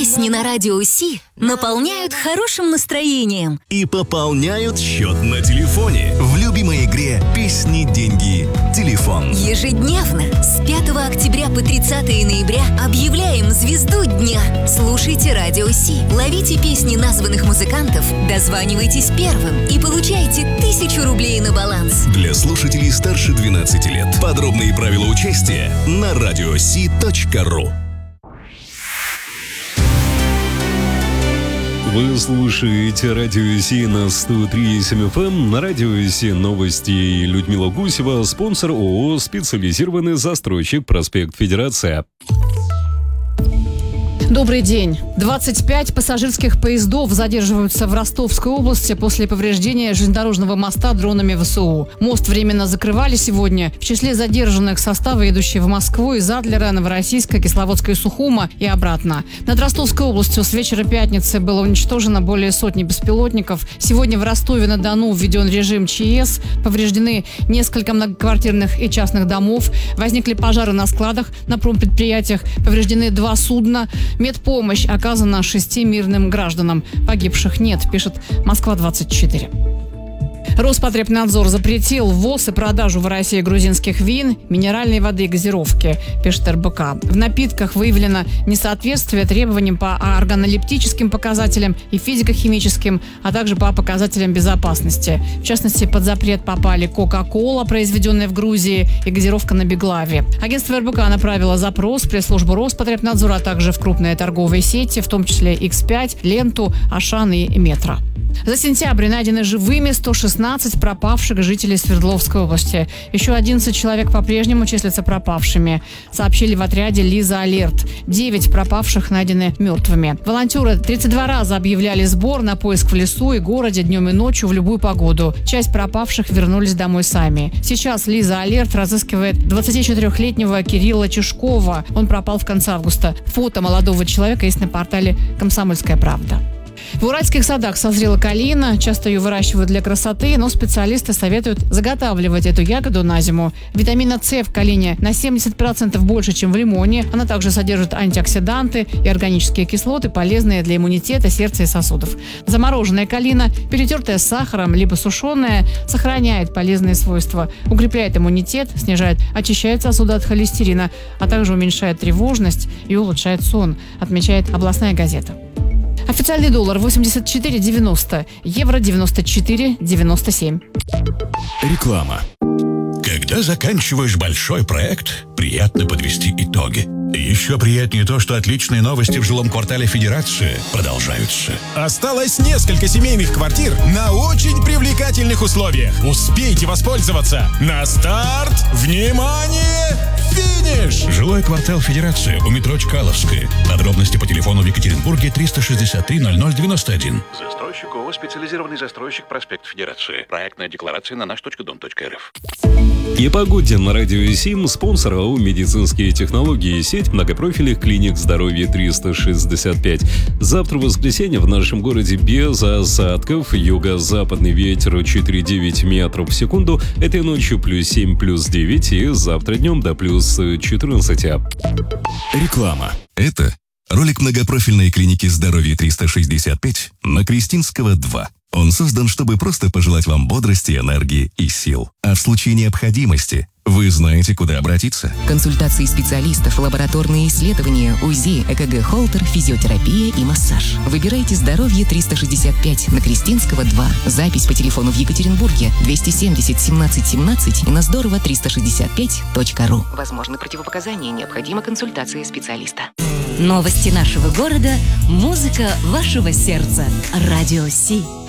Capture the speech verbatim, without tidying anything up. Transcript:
Песни на Радио Си наполняют хорошим настроением и пополняют счет на телефоне в любимой игре «Песни, деньги, телефон». Ежедневно с пятого октября по тридцатое ноября объявляем звезду дня. Слушайте Радио Си, ловите песни названных музыкантов, дозванивайтесь первым и получайте тысячу рублей на баланс. Для слушателей старше двенадцати лет. Подробные правила участия на радиоси точка ру. Вы слушаете Радио Си на сто три и семь эф эм. На Радио Си новости. Людмила Гусева, спонсор ООО «Специализированный застройщик», проспект Федерация. Добрый день. двадцать пять пассажирских поездов задерживаются в Ростовской области после повреждения железнодорожного моста дронами ВСУ. Мост временно закрывали сегодня. В числе задержанных составы, идущие в Москву из Адлера, Новороссийска, Кисловодска и Сухума и обратно. Над Ростовской областью с вечера пятницы было уничтожено более сотни беспилотников. Сегодня в Ростове-на-Дону введен режим ЧС. Повреждены несколько многоквартирных и частных домов. Возникли пожары на складах, на промпредприятиях. Повреждены два судна. Медпомощь оказана шести мирным гражданам. Погибших нет, пишет Москва двадцать четыре. Роспотребнадзор запретил ввоз и продажу в России грузинских вин, минеральной воды и газировки, пишет эр бэ ка. В напитках выявлено несоответствие требованиям по органолептическим показателям и физико-химическим, а также по показателям безопасности. В частности, под запрет попали Кока-Кола, произведенная в Грузии, и газировка на Беглаве. Агентство эр бэ ка направило запрос в пресс-службу Роспотребнадзора, а также в крупные торговые сети, в том числе икс пять, Ленту, Ашан и Метро. За сентябрь найдены живыми сто шестнадцать пропавших жителей Свердловской области. Еще одиннадцать человек по-прежнему числятся пропавшими, сообщили в отряде «Лиза Алерт». девять пропавших найдены мертвыми. Волонтеры тридцать два раза объявляли сбор на поиск в лесу и городе днем и ночью в любую погоду. Часть пропавших вернулись домой сами. Сейчас «Лиза Алерт» разыскивает двадцатичетырехлетнего Кирилла Чешкова. Он пропал в конце августа. Фото молодого человека есть на портале «Комсомольская правда». В уральских садах созрела калина. Часто ее выращивают для красоты, но специалисты советуют заготавливать эту ягоду на зиму. Витамина С в калине на семьдесят процентов больше, чем в лимоне. Она также содержит антиоксиданты и органические кислоты, полезные для иммунитета, сердца и сосудов. Замороженная калина, перетертая с сахаром, либо сушеная, сохраняет полезные свойства, укрепляет иммунитет, снижает, очищает сосуды от холестерина, а также уменьшает тревожность и улучшает сон, отмечает областная газета. Официальный доллар восемьдесят четыре девяносто, евро девяносто четыре девяносто семь. Реклама. Когда заканчиваешь большой проект, приятно подвести итоги. Еще приятнее то, что отличные новости в жилом квартале Федерации продолжаются. Осталось несколько семейных квартир на очень привлекательных условиях. Успейте воспользоваться. На старт! Внимание! Финиш! Жилой квартал Федерации у метро Чкаловская. Подробности по телефону в Екатеринбурге триста шестьдесят три ноль ноль девяносто один. Застройщик ООО «Специализированный застройщик», проспект Федерации. Проектная декларация на наш точка дом точка эр эф. И погоде на Радио Сим, спонсор ООО «Медицинские технологии», сеть многопрофильных клиник здоровья триста шестьдесят пять. Завтра, в воскресенье, в нашем городе без осадков. Юго-западный ветер четыре девять метров в секунду. Этой ночью плюс семь, плюс девять. И завтра днем до плюс четырнадцать. Реклама. Это ролик многопрофильной клиники здоровья триста шестьдесят пять на Кристинского два. Он создан, чтобы просто пожелать вам бодрости, энергии и сил. А в случае необходимости вы знаете, куда обратиться. Консультации специалистов, лабораторные исследования, УЗИ, ЭКГ, холтер, физиотерапия и массаж. Выбирайте «Здоровье триста шестьдесят пять» на Кристинского два. Запись по телефону в Екатеринбурге двести семьдесят семнадцать семнадцать и на здорово триста шестьдесят пять точка ру. Возможны противопоказания, необходима консультация специалиста. Новости нашего города, музыка вашего сердца. Радио Си.